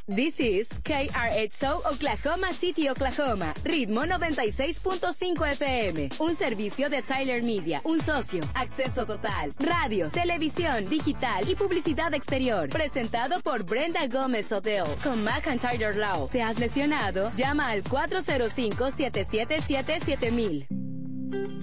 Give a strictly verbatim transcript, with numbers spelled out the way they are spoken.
This is K R X O Oklahoma City, Oklahoma. Ritmo noventa y seis punto cinco F M. Un servicio de Tyler Media. Un socio. Acceso total. Radio, televisión, digital y publicidad exterior. Presentado por Brenda Gómez Odell. Con McIntyre Law. ¿Te has lesionado? Llama al cuatro cero cinco, siete siete siete, siete mil.